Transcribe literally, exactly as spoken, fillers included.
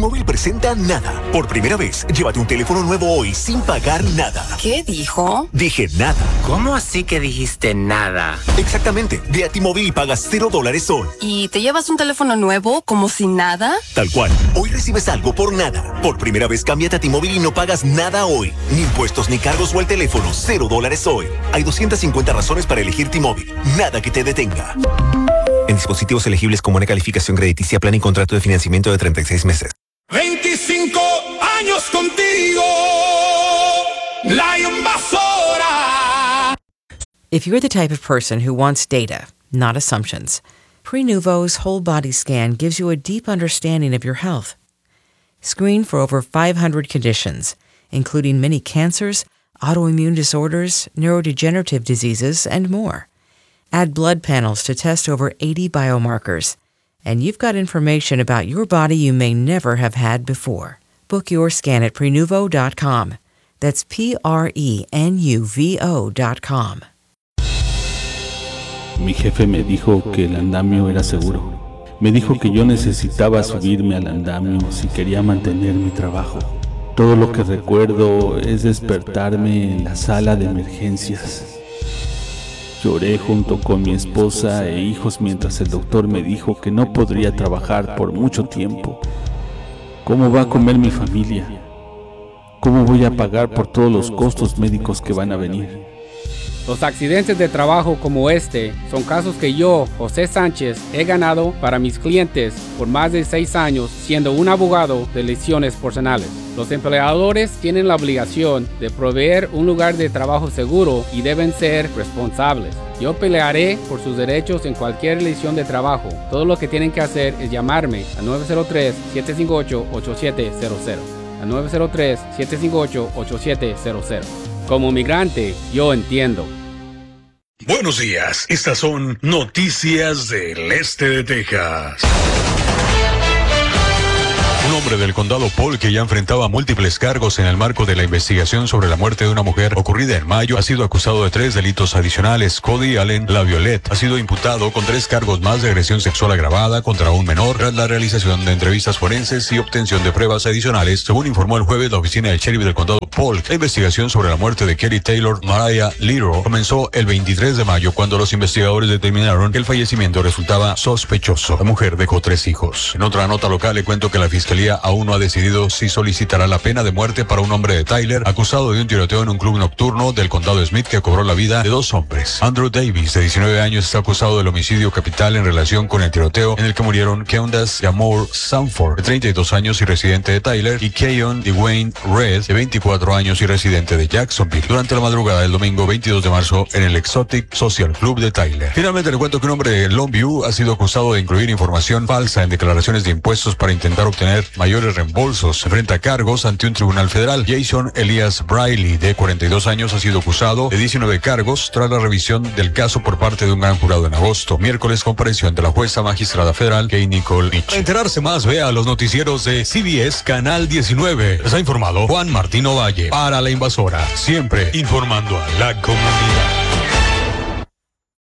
T-Mobile presenta Nada. Por primera vez, llévate un teléfono nuevo hoy sin pagar nada. ¿Qué dijo? Dije nada. ¿Cómo así que dijiste nada? Exactamente. Ve a T-Mobile y pagas cero dólares hoy. ¿Y te llevas un teléfono nuevo como sin nada? Tal cual. Hoy recibes algo por nada. Por primera vez, cámbiate a T-Mobile y no pagas nada hoy. Ni impuestos, ni cargos o el teléfono. Cero dólares hoy. Hay doscientas cincuenta razones para elegir T-Mobile. Nada que te detenga. En dispositivos elegibles con buena calificación crediticia, plan y contrato de financiamiento de treinta y seis meses. veinticinco años contigo, la invasora. If you're the type of person who wants data, not assumptions, Prenuvo's whole body scan gives you a deep understanding of your health. Screen for over five hundred conditions, including many cancers, autoimmune disorders, neurodegenerative diseases, and more. Add blood panels to test over eighty biomarkers, and you've got information about your body you may never have had before. Book your scan at Prenuvo dot com. That's P R E N U V O dot com. Mi jefe me dijo que el andamio era seguro. Me dijo que yo necesitaba subirme al andamio si quería mantener mi trabajo. Todo lo que recuerdo es despertarme en la sala de emergencias. Lloré junto con mi esposa e hijos mientras el doctor me dijo que no podría trabajar por mucho tiempo. ¿Cómo va a comer mi familia? ¿Cómo voy a pagar por todos los costos médicos que van a venir? Los accidentes de trabajo como este son casos que yo, José Sánchez, he ganado para mis clientes por más de seis años siendo un abogado de lesiones personales. Los empleadores tienen la obligación de proveer un lugar de trabajo seguro y deben ser responsables. Yo pelearé por sus derechos en cualquier lesión de trabajo. Todo lo que tienen que hacer es llamarme a nueve cero tres, siete cinco ocho, ocho siete cero cero. A nueve cero tres, siete cinco ocho, ocho siete cero cero. Como migrante, yo entiendo. Buenos días, estas son noticias del este de Texas. Un hombre del condado Polk que ya enfrentaba múltiples cargos en el marco de la investigación sobre la muerte de una mujer ocurrida en mayo ha sido acusado de tres delitos adicionales. Cody Allen LaViolette ha sido imputado con tres cargos más de agresión sexual agravada contra un menor tras la realización de entrevistas forenses y obtención de pruebas adicionales, según informó el jueves la oficina del sheriff del condado Polk. La investigación sobre la muerte de Kerry Taylor Mariah Little comenzó el veintitrés de mayo cuando los investigadores determinaron que el fallecimiento resultaba sospechoso. La mujer dejó tres hijos. En otra nota local le cuento que la fiscalía aún no ha decidido si solicitará la pena de muerte para un hombre de Tyler acusado de un tiroteo en un club nocturno del condado Smith que cobró la vida de dos hombres. Andrew Davis, de diecinueve años, está acusado del homicidio capital en relación con el tiroteo en el que murieron Keondas Yamor Sanford, de treinta y dos años y residente de Tyler, y Keon Dwayne Red, de veinticuatro años y residente de Jacksonville, durante la madrugada del domingo veintidós de marzo en el Exotic Social Club de Tyler. Finalmente le cuento que un hombre de Longview ha sido acusado de incluir información falsa en declaraciones de impuestos para intentar obtener mayores reembolsos. Enfrenta cargos ante un tribunal federal. Jason Elias Briley, de cuarenta y dos años, ha sido acusado de diecinueve cargos tras la revisión del caso por parte de un gran jurado en agosto. Miércoles compareció ante la jueza magistrada federal Kay Nicole Mitch. Para enterarse más, vea los noticieros de C B S Canal diecinueve. Les ha informado Juan Martín Ovalle para La Invasora, siempre informando a la comunidad.